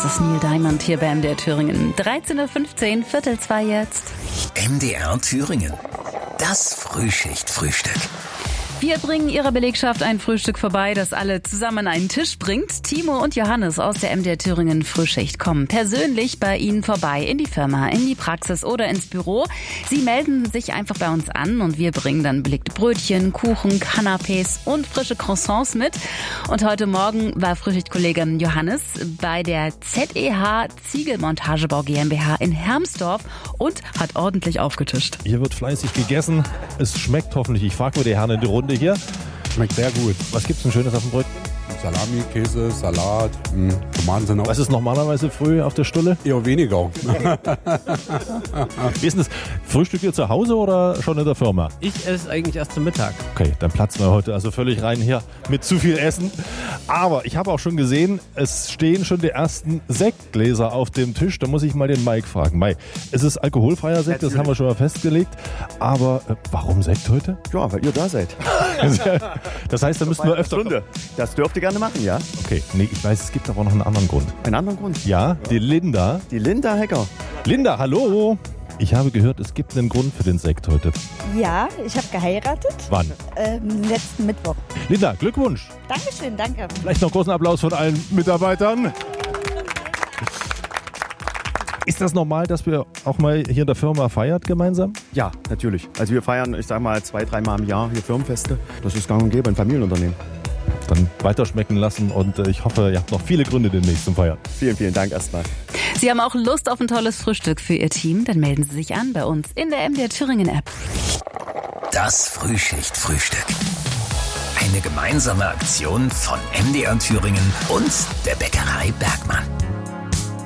Das ist Neil Diamond hier bei MDR Thüringen. 13.15 Uhr, 1:45 jetzt. MDR Thüringen. Das Frühschicht-Frühstück. Wir bringen Ihrer Belegschaft ein Frühstück vorbei, das alle zusammen an einen Tisch bringt. Timo und Johannes aus der MDR Thüringen Frühschicht kommen persönlich bei Ihnen vorbei, in die Firma, in die Praxis oder ins Büro. Sie melden sich einfach bei uns an und wir bringen dann belegte Brötchen, Kuchen, Canapés und frische Croissants mit. Und heute Morgen war Frühschichtkollege Johannes bei der ZEH Ziegelmontagebau GmbH in Hermsdorf und hat ordentlich aufgetischt. Hier wird fleißig gegessen. Es schmeckt hoffentlich. Ich frage mal die Herren in die Runde hier. Schmeckt sehr gut. Was gibt's denn Schönes auf dem Brötchen? Salami, Käse, Salat, Tomaten sind auch. Was ist normalerweise früh auf der Stulle? Eher weniger. Wie ist denn das? Frühstückt ihr zu Hause oder schon in der Firma? Ich esse eigentlich erst zum Mittag. Okay, dann platzen wir heute also völlig rein hier mit zu viel Essen. Aber ich habe auch schon gesehen, es stehen schon die ersten Sektgläser auf dem Tisch. Da muss ich mal den Mike fragen. Mike, es ist alkoholfreier Sekt, das haben wir schon mal festgelegt. Aber warum Sekt heute? Ja, weil ihr da seid. Das heißt, da müssten wir öfter... Stunde. Das dürft ihr gerne machen, ja? Okay, nee, ich weiß, es gibt aber noch einen anderen Grund. Einen anderen Grund? Ja, die Linda. Die Linda Hecker. Linda, hallo. Ich habe gehört, es gibt einen Grund für den Sekt heute. Ja, ich habe geheiratet. Wann? Letzten Mittwoch. Linda, Glückwunsch. Dankeschön, danke. Vielleicht noch großen Applaus von allen Mitarbeitern. Ist das normal, dass wir auch mal hier in der Firma feiert gemeinsam? Ja, natürlich. Also wir feiern, ich sag mal, 2-3 Mal im Jahr hier Firmenfeste. Das ist gang und gäbe, ein Familienunternehmen. Dann weiterschmecken lassen und ich hoffe, ihr habt noch viele Gründe demnächst zum Feiern. Vielen, vielen Dank erstmal. Sie haben auch Lust auf ein tolles Frühstück für Ihr Team? Dann melden Sie sich an bei uns in der MDR Thüringen App. Das Frühschicht-Frühstück. Eine gemeinsame Aktion von MDR Thüringen und der Bäckerei Bergmann.